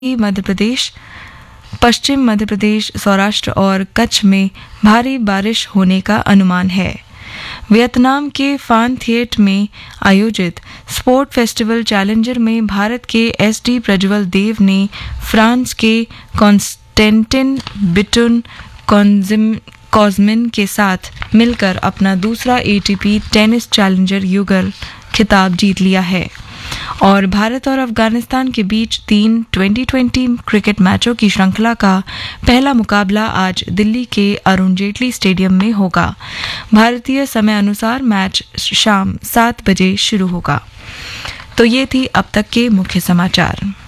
मध्य प्रदेश, पश्चिम मध्य प्रदेश, सौराष्ट्र और कच्छ में भारी बारिश होने का अनुमान है। वियतनाम के फान थिएट में आयोजित स्पोर्ट फेस्टिवल चैलेंजर में भारत के एसडी प्रज्वल देव ने फ्रांस के कॉन्स्टेंटिन बिटुन कॉजमिन के साथ मिलकर अपना दूसरा एटीपी टेनिस चैलेंजर युगल खिताब जीत लिया है। और भारत और अफगानिस्तान के बीच 3 2020 क्रिकेट मैचों की श्रृंखला का पहला मुकाबला आज दिल्ली के अरुण जेटली स्टेडियम में होगा। भारतीय समय अनुसार मैच शाम 7 बजे शुरू होगा। तो ये थी अब तक के मुख्य समाचार।